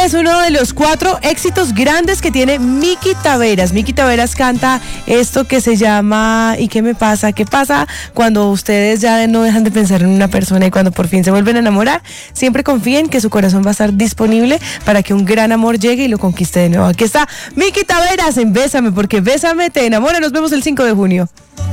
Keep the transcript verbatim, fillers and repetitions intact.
es uno de los cuatro éxitos grandes que tiene Miki Taveras. Miki Taveras canta esto que se llama ¿Y qué me pasa? ¿Qué pasa cuando ustedes ya no dejan de pensar en una persona y cuando por fin se vuelven a enamorar? Siempre confíen que su corazón va a estar disponible para que un gran amor llegue y lo conquiste de nuevo. Aquí está Miki Taveras en Bésame, porque Bésame te enamora. Nos vemos el cinco de junio.